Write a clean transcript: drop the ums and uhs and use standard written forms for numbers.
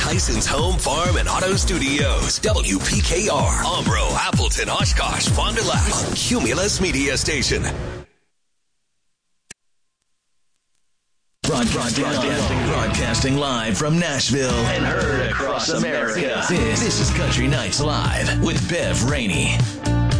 Tyson's Home, Farm, and Auto Studios. WPKR, Umbro, Appleton, Oshkosh, Fond du Lac, a Cumulus Media Station. Broadcasting live from Nashville and heard across America. This is Country Nights Live with Bev Rainey.